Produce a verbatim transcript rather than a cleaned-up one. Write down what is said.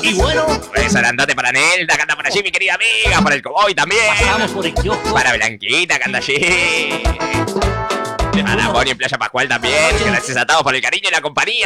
Y bueno, Pues grandote para Nelda, que anda por allí, mi querida amiga. Para el Cowboy también. pasamos por el kiosco. Para Blanquita, que anda allí. Para Bonnie en Playa Pascual también. Gracias a todos por el cariño y la compañía.